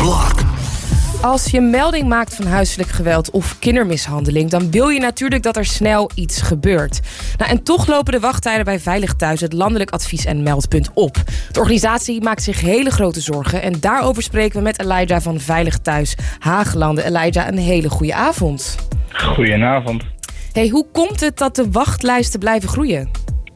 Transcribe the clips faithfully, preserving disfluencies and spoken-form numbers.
Block. Als je melding maakt van huiselijk geweld of kindermishandeling, dan wil je natuurlijk dat er snel iets gebeurt. Nou, en toch lopen de wachttijden bij Veilig Thuis, het landelijk advies- en meldpunt, op. De organisatie maakt zich hele grote zorgen en daarover spreken we met Elijah van Veilig Thuis Haaglanden. Elijah, een hele goede avond. Goedenavond. Hey, hoe komt het dat de wachtlijsten blijven groeien?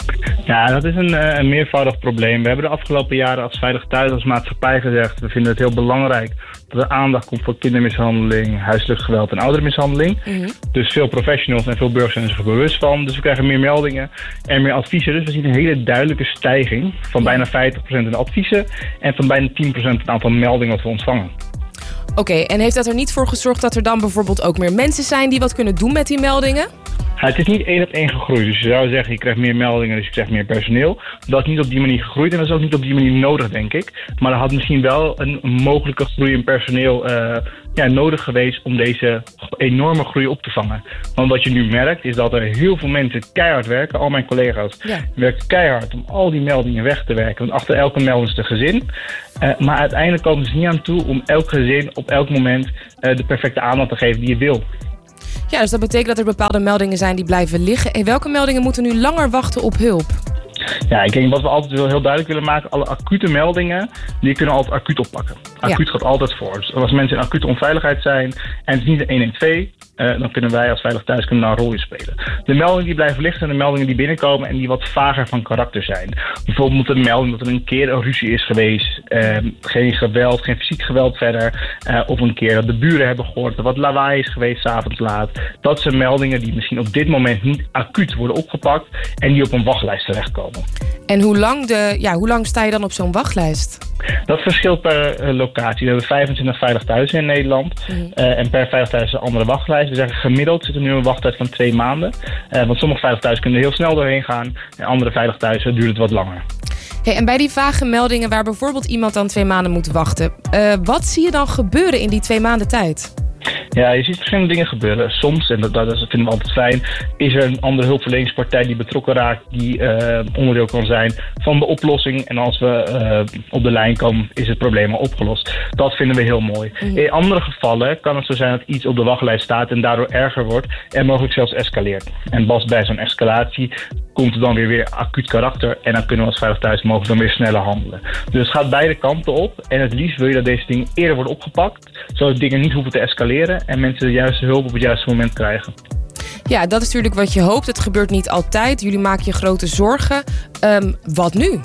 Ja, dat is een, een meervoudig probleem. We hebben de afgelopen jaren als Veilig Thuis, als maatschappij gezegd, we vinden het heel belangrijk dat er aandacht komt voor kindermishandeling, huiselijk geweld en ouderenmishandeling. Mm-hmm. Dus veel professionals en veel burgers zijn zich er bewust van. Dus we krijgen meer meldingen en meer adviezen. Dus we zien een hele duidelijke stijging van bijna vijftig procent in de adviezen en van bijna tien procent het aantal meldingen dat we ontvangen. Oké, okay, en heeft dat er niet voor gezorgd dat er dan bijvoorbeeld ook meer mensen zijn die wat kunnen doen met die meldingen? Ja, het is niet één op één gegroeid. Dus je zou zeggen, je krijgt meer meldingen, dus je krijgt meer personeel. Dat is niet op die manier gegroeid en dat is ook niet op die manier nodig, denk ik. Maar er had misschien wel een mogelijke groei in personeel uh, ja, nodig geweest om deze enorme groei op te vangen. Want wat je nu merkt, is dat er heel veel mensen keihard werken. Al mijn collega's ja. werken keihard om al die meldingen weg te werken. Want achter elke melding is een gezin. Uh, maar uiteindelijk komen ze niet aan toe om elk gezin op elk moment uh, de perfecte aandacht te geven die je wil. Ja, dus dat betekent dat er bepaalde meldingen zijn die blijven liggen. En welke meldingen moeten nu langer wachten op hulp? Ja, ik denk wat we altijd heel duidelijk willen maken, alle acute meldingen, die kunnen altijd acuut oppakken. Acuut ja. gaat altijd voor. Dus als mensen in acute onveiligheid zijn en het is niet de honderdtwaalf, uh, dan kunnen wij als Veilig Thuis kunnen daar een rol in spelen. De meldingen die blijven liggen zijn de meldingen die binnenkomen en die wat vager van karakter zijn. Bijvoorbeeld moet een melding dat er een keer een ruzie is geweest, uh, geen geweld, geen fysiek geweld verder, uh, of een keer dat de buren hebben gehoord dat er wat lawaai is geweest 's avonds laat. Dat zijn meldingen die misschien op dit moment niet acuut worden opgepakt en die op een wachtlijst terechtkomen. En hoe lang, de, ja, hoe lang sta je dan op zo'n wachtlijst? Dat verschilt per uh, locatie. We hebben vijfentwintig Veilig Thuizen in Nederland. Mm. Uh, en per Veilig Thuis een andere wachtlijst. We zeggen gemiddeld zit er nu een wachttijd van twee maanden. Uh, want sommige Veilig Thuis kunnen er heel snel doorheen gaan. En andere Veilig Thuizen duurt het wat langer. Hey, en bij die vage meldingen waar bijvoorbeeld iemand dan twee maanden moet wachten. Uh, wat zie je dan gebeuren in die twee maanden tijd? Ja, je ziet verschillende dingen gebeuren. Soms, en dat, dat vinden we altijd fijn, is er een andere hulpverleningspartij die betrokken raakt, die uh, onderdeel kan zijn van de oplossing. En als we uh, op de lijn komen, is het probleem al opgelost. Dat vinden we heel mooi. Mm-hmm. In andere gevallen kan het zo zijn dat iets op de wachtlijst staat en daardoor erger wordt en mogelijk zelfs escaleert. En pas bij zo'n escalatie komt er dan weer weer acuut karakter en dan kunnen we als Veilig Thuis mogen dan weer sneller handelen. Dus het gaat beide kanten op en het liefst wil je dat deze dingen eerder worden opgepakt, zodat dingen niet hoeven te escaleren en mensen de juiste hulp op het juiste moment krijgen. Ja, dat is natuurlijk wat je hoopt. Het gebeurt niet altijd. Jullie maken je grote zorgen. Um, wat nu?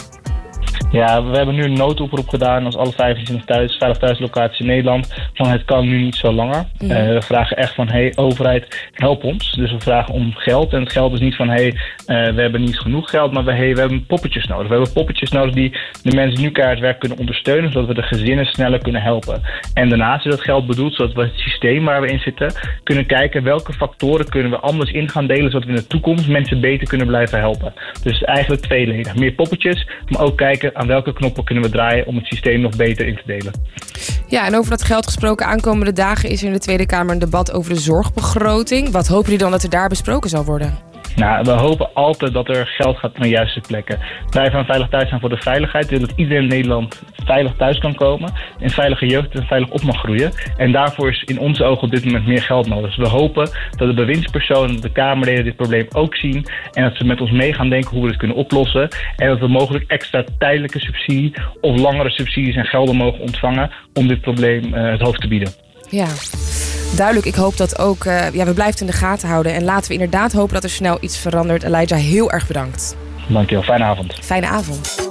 Ja, we hebben nu een noodoproep gedaan als alle vijfentwintig thuis, Veilig Thuis locaties in Nederland. Van het kan nu niet zo langer. Mm. Uh, we vragen echt van, hey overheid, help ons. Dus we vragen om geld. En het geld is niet van, hey, uh, we hebben niet genoeg geld, maar we, hey, we hebben poppetjes nodig. We hebben poppetjes nodig die de mensen die nu keihard werk kunnen ondersteunen, zodat we de gezinnen sneller kunnen helpen. En daarnaast is dat geld bedoeld, zodat we het systeem waar we in zitten kunnen kijken welke factoren kunnen we anders in gaan delen, zodat we in de toekomst mensen beter kunnen blijven helpen. Dus eigenlijk tweeledig. Meer poppetjes, maar ook kijken aan welke knoppen kunnen we draaien om het systeem nog beter in te delen. Ja, en over dat geld gesproken, aankomende dagen is er in de Tweede Kamer een debat over de zorgbegroting. Wat hopen jullie dan dat er daar besproken zal worden? Nou, we hopen altijd dat er geld gaat naar de juiste plekken. Wij van Veilig Thuis zijn voor de veiligheid. We willen dat iedereen in Nederland veilig thuis kan komen. En veilige jeugd en veilig op mag groeien. En daarvoor is in onze ogen op dit moment meer geld nodig. Dus we hopen dat de bewindspersonen, de Kamerleden dit probleem ook zien. En dat ze met ons mee gaan denken hoe we dit kunnen oplossen. En dat we mogelijk extra tijdelijke subsidie of langere subsidies en gelden mogen ontvangen om dit probleem uh, het hoofd te bieden. Ja, duidelijk. Ik hoop dat ook... Uh, ja, we blijven in de gaten houden. En laten we inderdaad hopen dat er snel iets verandert. Elijah, heel erg bedankt. Dankjewel. Fijne avond. Fijne avond.